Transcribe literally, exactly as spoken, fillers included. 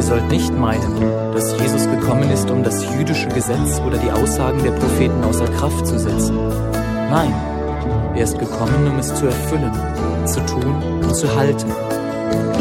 sollt nicht meinen, dass Jesus gekommen ist, um das jüdische Gesetz oder die Aussagen der Propheten außer Kraft zu setzen. Nein, er ist gekommen, um es zu erfüllen, zu tun und zu halten.